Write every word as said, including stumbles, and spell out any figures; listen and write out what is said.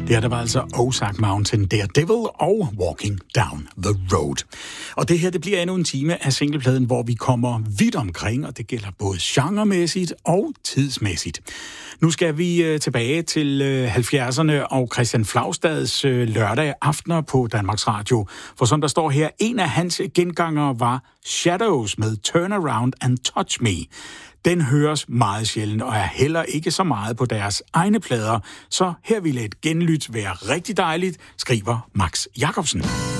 Det her, der var altså Ozark Mountain, Daredevil og Walking Down the Road. Og det her, det bliver endnu en time af singlepladen, hvor vi kommer vidt omkring, og det gælder både genremæssigt og tidsmæssigt. Nu skal vi øh, tilbage til øh, halvfjerdserne og Christian Flagstads øh, lørdag aftener på Danmarks Radio. For som der står her, en af hans gengangere var Shadows med Turn Around and Touch Me. Den høres meget sjældent og er heller ikke så meget på deres egne plader, så her ville et genlyt være rigtig dejligt, skriver Max Jacobsen.